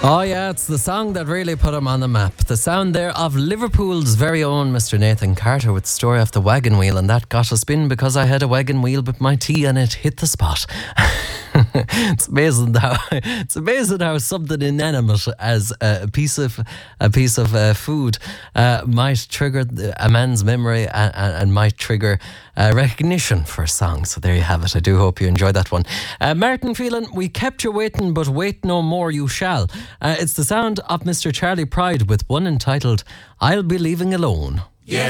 Oh yeah, it's the song that really put him on the map. The sound there of Liverpool's very own Mr. Nathan Carter with the story of the wagon wheel, and that got a spin because I had a wagon wheel with my tea and it hit the spot. It's amazing how something inanimate as a piece of food might trigger a man's memory and might trigger recognition for a song. So there you have it. I do hope you enjoyed that one. Martin Phelan, we kept you waiting, but wait no more you shall. It's the sound of Mr. Charlie Pride with one entitled "I'll Be Leaving Alone."